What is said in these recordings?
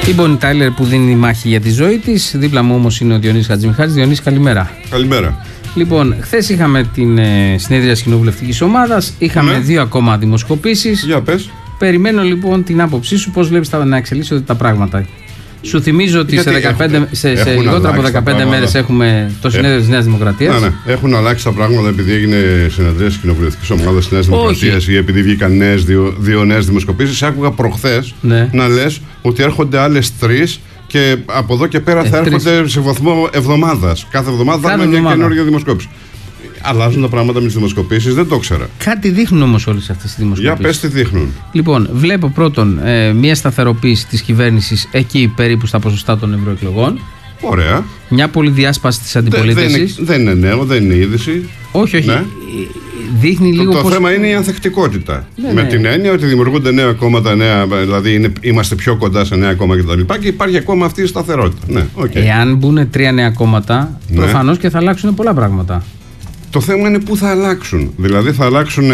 Η Bonnie Tyler που δίνει μάχη για τη ζωή της. Δίπλα μου όμως είναι ο Διονύσης Χατζημιχάλης. Διονύση, καλημέρα. Καλημέρα. Λοιπόν, χθες είχαμε την συνέδρια της κοινοβουλευτικής ομάδας. Είχαμε 2 ακόμα δημοσκοπήσεις. Για πες. Περιμένω λοιπόν την άποψή σου, πώς βλέπεις να εξελίσσονται τα πράγματα. Σου θυμίζω ότι σε λιγότερο από 15 μέρες έχουμε το συνέδριο της Νέας Δημοκρατίας. Ναι. Έχουν αλλάξει τα πράγματα επειδή έγινε συνεδρία της κοινοβουλευτικής ομάδας της Νέας Δημοκρατίας ή επειδή βγήκαν δύο νέες δημοσκοπήσεις. Άκουγα προχθές να λες ότι έρχονται άλλες 3 και από εδώ και πέρα θα έρχονται σε βαθμό εβδομάδας. Κάθε εβδομάδα θα έχουμε μια καινούργια δημοσκόπηση. Αλλάζουν τα πράγματα με τις δημοσκοπήσεις, δεν το ξέρα. Κάτι δείχνουν όμως όλες αυτές τις δημοσκοπήσεις. Για πες τι δείχνουν. Λοιπόν, βλέπω πρώτον μια σταθεροποίηση της κυβέρνησης εκεί περίπου στα ποσοστά των ευρωεκλογών. Ωραία. Μια πολυδιάσπαση της αντιπολίτευσης. Δεν είναι νέο, δεν είναι είδηση. Όχι. Ναι. Δείχνει λίγο το θέμα είναι η ανθεκτικότητα. Με την έννοια ότι δημιουργούνται νέα κόμματα, δηλαδή είμαστε πιο κοντά σε νέα κόμματα κτλ. Και υπάρχει ακόμα αυτή η σταθερότητα. Ναι, εάν μπουν 3 νέα κόμματα, προφανώς και θα αλλάξουν πολλά πράγματα. Το θέμα είναι πού θα αλλάξουν. Δηλαδή θα αλλάξουν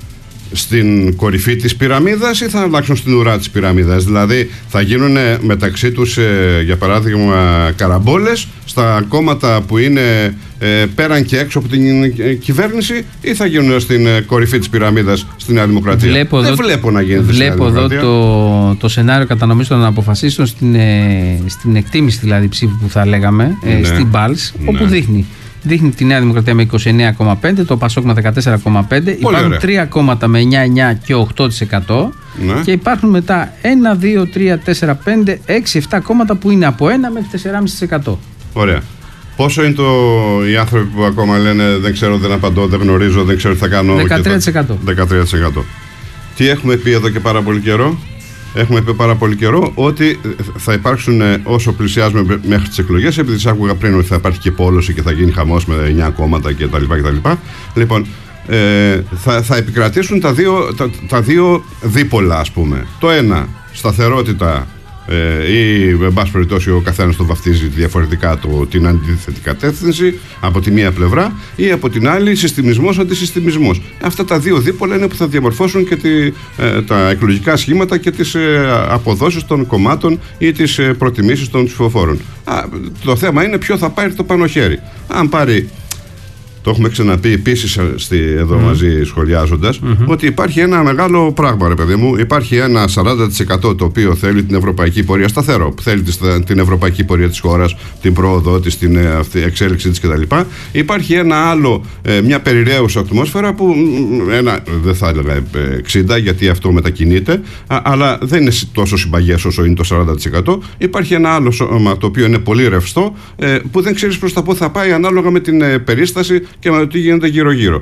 στην κορυφή της πυραμίδας ή θα αλλάξουν στην ουρά της πυραμίδας. Δηλαδή θα γίνουν μεταξύ τους, για παράδειγμα, καραμπόλες στα κόμματα που είναι πέραν και έξω από την κυβέρνηση, ή θα γίνουν στην κορυφή της πυραμίδας στη Νέα Δημοκρατία. Δεν βλέπω να γίνεται. Βλέπω εδώ το σενάριο κατανομής των αποφασίσεων στην εκτίμηση δηλαδή ψήφου που θα λέγαμε, στην Πάλς, όπου δείχνει τη Νέα Δημοκρατία με 29,5%, το Πασόκ με 14,5%. Υπάρχουν 3 κόμματα με 9,9% και 8%. Και υπάρχουν μετά 1, 2, 3, 4, 5, 6, 7 κόμματα που είναι από 1 μέχρι 4,5%. Ωραία. Πόσο είναι οι άνθρωποι που ακόμα λένε δεν ξέρω, δεν απαντώ, δεν γνωρίζω, δεν ξέρω τι θα κάνω? 13%. Τι έχουμε πει εδώ και πάρα πολύ καιρό? Έχουμε πει πάρα πολύ καιρό ότι θα υπάρξουν, όσο πλησιάζουμε μέχρι τις εκλογές, επειδή τις άκουγα πριν ότι θα υπάρχει και πόλωση και θα γίνει χαμός με 9 κόμματα κτλ. Λοιπόν, θα επικρατήσουν τα δύο δίπολα, ας πούμε. Το ένα, σταθερότητα, ή εν πάση περιπτώσει ο καθένας το βαφτίζει διαφορετικά την αντίθετη κατεύθυνση από τη μία πλευρά, ή από την άλλη συστημισμός αντισυστημισμός. Αυτά τα δύο δίπολα είναι που θα διαμορφώσουν και τα εκλογικά σχήματα και τις αποδόσεις των κομμάτων ή τις προτιμήσεις των ψηφοφόρων. Το θέμα είναι ποιο θα πάρει το πάνω χέρι. Αν πάρει, το έχουμε ξαναπεί επίσης εδώ μαζί σχολιάζοντας, ότι υπάρχει ένα μεγάλο πράγμα, ρε παιδί μου. Υπάρχει ένα 40% το οποίο θέλει την ευρωπαϊκή πορεία σταθερό, που θέλει την ευρωπαϊκή πορεία της χώρας, την πρόοδο της, την εξέλιξη της κτλ. Υπάρχει ένα άλλο, μια περιραίουσα ατμόσφαιρα που δεν θα έλεγα 60%, γιατί αυτό μετακινείται, αλλά δεν είναι τόσο συμπαγές όσο είναι το 40%. Υπάρχει ένα άλλο σώμα το οποίο είναι πολύ ρευστό, που δεν ξέρεις προς τα πού θα πάει ανάλογα με την περίσταση και με το τι γίνεται γύρω-γύρω.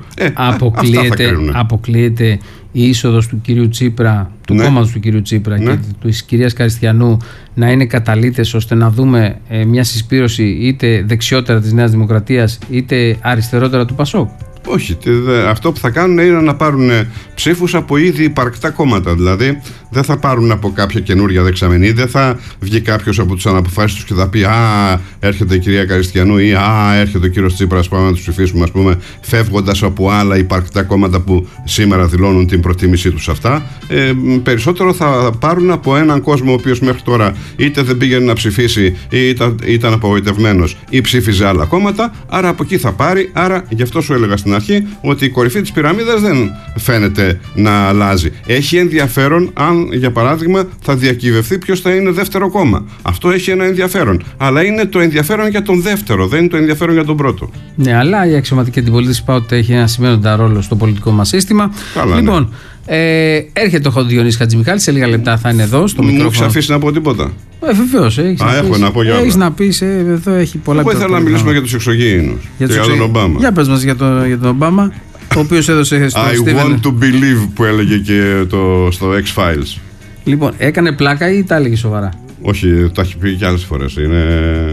Αποκλείεται η είσοδος του κυρίου Τσίπρα, του κόμματος του κυρίου Τσίπρα και της κυρίας Καριστιανού να είναι καταλύτες ώστε να δούμε μια συσπήρωση είτε δεξιότερα της Νέας Δημοκρατίας είτε αριστερότερα του Πασόκ? Όχι. Αυτό που θα κάνουν είναι να πάρουν ψήφους από ήδη υπαρκτά κόμματα. Δηλαδή δεν θα πάρουν από κάποια καινούρια δεξαμενή, δεν θα βγει κάποιος από τους αναποφάσεις τους και θα πει έρχεται η κυρία Καριστιανού ή έρχεται ο κύριος Τσίπρας, πάμε να τους ψηφίσουμε, ας πούμε, φεύγοντας από άλλα υπαρκτά κόμματα που σήμερα δηλώνουν την προτίμησή τους αυτά. Περισσότερο θα πάρουν από έναν κόσμο ο οποίος μέχρι τώρα είτε δεν πήγαινε να ψηφίσει ή ήταν απογοητευμένος ή ψήφιζε άλλα κόμματα. Άρα από εκεί θα πάρει. Άρα γι' αυτό σου έλεγα στην αρχή ότι η κορυφή της πυραμίδας δεν φαίνεται να αλλάζει. Έχει ενδιαφέρον αν, για παράδειγμα, θα διακυβευτεί ποιος θα είναι δεύτερο κόμμα. Αυτό έχει ένα ενδιαφέρον. Αλλά είναι το ενδιαφέρον για τον δεύτερο, δεν είναι το ενδιαφέρον για τον πρώτο. Ναι, αλλά η αξιωματική αντιπολίτευση πάντοτε έχει ένα σημαίνοντα ρόλο στο πολιτικό μας σύστημα. Καλά, λοιπόν, έρχεται ο Διονύσης Χατζημιχάλης, σε λίγα λεπτά θα είναι εδώ στο μικρόφωνο. Μου έχεις αφήσει να πω τίποτα? Βεβαίως, έχεις να πεις. Έχω να πω για όλα. Έχεις να πεις, εδώ έχει πολλά. Εγώ ήθελα να μιλήσουμε για τους εξωγήινους. Για τον Ομπάμα. Για πες μας για τον Ομπάμα, ο οποίος έδωσε στο I want to believe που έλεγε και στο X-Files. Λοιπόν, έκανε πλάκα ή τα έλεγε σοβαρά? Όχι, τα έχει πει και άλλες φορές. Είναι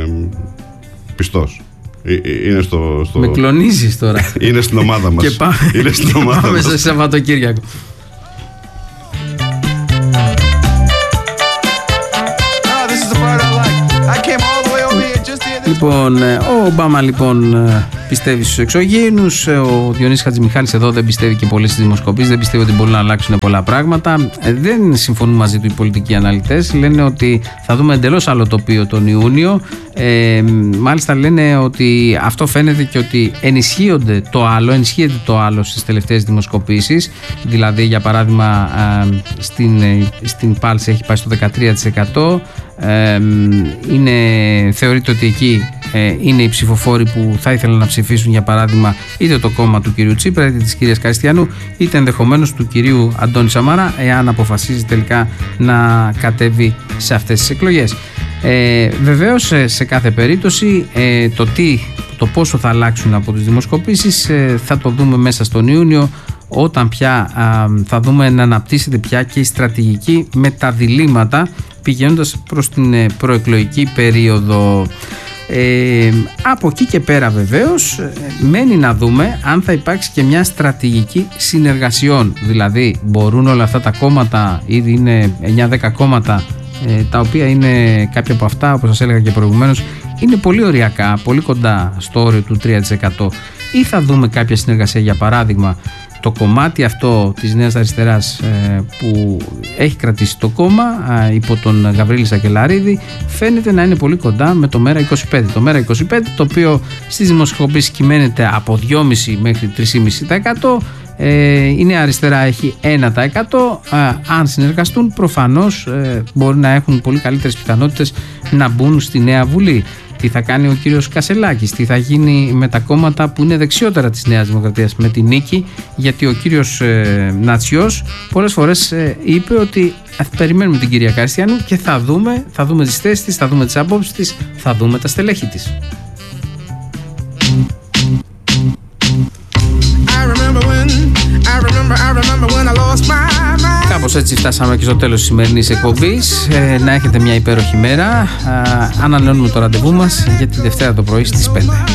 πιστός. Είναι Με κλονίζεις τώρα. Είναι στην ομάδα μας. Και πάμε σε Σαββατοκύριακο. Λοιπόν, ο Ομπάμα λοιπόν πιστεύει στους εξωγήινους. Ο Διονύσης Χατζημιχάλης εδώ δεν πιστεύει και πολύ στις δημοσκοπήσεις, δεν πιστεύει ότι μπορούν να αλλάξουν πολλά πράγματα. Δεν συμφωνούν μαζί του οι πολιτικοί αναλυτές. Λένε ότι θα δούμε εντελώς άλλο τοπίο τον Ιούνιο. Μάλιστα λένε ότι αυτό φαίνεται και ότι ενισχύεται το άλλο στις τελευταίες δημοσκοπήσεις. Δηλαδή, για παράδειγμα, στην Pulse έχει πάει στο 13%. Θεωρείται ότι εκεί είναι οι ψηφοφόροι που θα ήθελαν να ψηφίσουν, για παράδειγμα, είτε το κόμμα του κυρίου Τσίπρα, είτε της κυρίας Καριστιανού, είτε ενδεχομένως του κυρίου Αντώνη Σαμαρά, εάν αποφασίζει τελικά να κατέβει σε αυτές τις εκλογές. Βεβαίως, σε κάθε περίπτωση, το πόσο θα αλλάξουν από τις δημοσκοπήσεις θα το δούμε μέσα στον Ιούνιο, όταν πια θα δούμε να αναπτύσσεται πια και η στρατηγική με τα διλήμματα πηγαίνοντας προς την προεκλογική περίοδο. Από εκεί και πέρα βεβαίως μένει να δούμε αν θα υπάρξει και μια στρατηγική συνεργασιών. Δηλαδή, μπορούν όλα αυτά τα κόμματα, ήδη είναι 9-10 κόμματα, τα οποία είναι κάποια από αυτά, όπως σας έλεγα και προηγουμένως, είναι πολύ οριακά, πολύ κοντά στο όριο του 3%, ή θα δούμε κάποια συνεργασία? Για παράδειγμα, το κομμάτι αυτό της Νέας Αριστεράς που έχει κρατήσει το κόμμα υπό τον Γαβρίλη Σακελαρίδη φαίνεται να είναι πολύ κοντά με το ΜΕΡΑ25. Το ΜΕΡΑ25, το οποίο στις δημοσκοπήσεις κυμαίνεται από 2,5% μέχρι 3,5%. Η Νέα Αριστερά έχει 1%. Αν συνεργαστούν, προφανώς μπορεί να έχουν πολύ καλύτερες πιθανότητες να μπουν στη Νέα Βουλή. Τι θα κάνει ο κύριος Κασελάκης, τι θα γίνει με τα κόμματα που είναι δεξιότερα της Νέας Δημοκρατίας με τη νίκη, γιατί ο κύριος Νατσιός πολλές φορές είπε ότι περιμένουμε την κυρία Καριστιανού και θα δούμε τις θέσεις της, θα δούμε τις απόψεις της, θα δούμε τα στελέχη της. Κάπως έτσι φτάσαμε και στο τέλος της σημερινής εκπομπής. Να έχετε μια υπέροχη μέρα. Ανανεώνουμε το ραντεβού μας για τη Δευτέρα το πρωί στις 5.